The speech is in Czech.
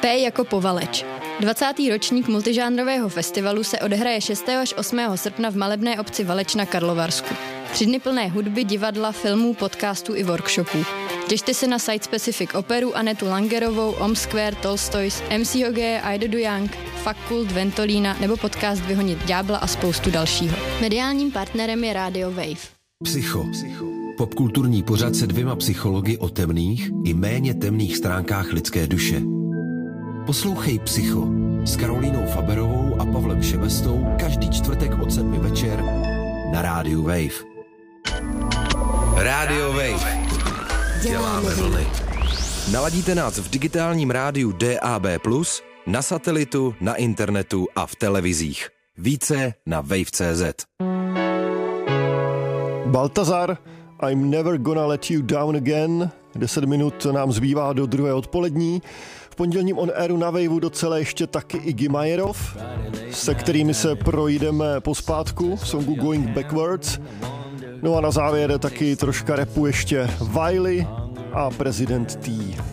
P jako Povaleč. 20. ročník multižánrového festivalu se odehraje 6. až 8. srpna v malebné obci Valeč na Karlovarsku. 3 dny plné hudby, divadla, filmů, podcastů i workshopů. Těšte se na Site Specific operu Anetu Langerovou, Omsquare, Tolstoys, MC Hogeje, Aido Du Young, Fakult, Ventolína nebo podcast Vyhonit ďábla a spoustu dalšího. Mediálním partnerem je Radio Wave. Psycho. Popkulturní pořad se 2 psychology o temných i méně temných stránkách lidské duše. Poslouchej Psycho s Karolínou Faberovou a Pavlem Šebestou každý čtvrtek od 7 večer na rádiu Wave. Radio Wave. Děláme vlny. Naladíte nás v digitálním rádiu DAB+, na satelitu, na internetu a v televizích. Více na wave.cz. Baltazar, I'm never gonna let you down again. 10 minut nám zbývá do 2. odpolední. V pondělním on airu na Waveu docela ještě taky Iggy Majerov, se kterými se projdeme pospátku v songu Going Backwards. No a na závěr taky troška rapu ještě Wiley a President T.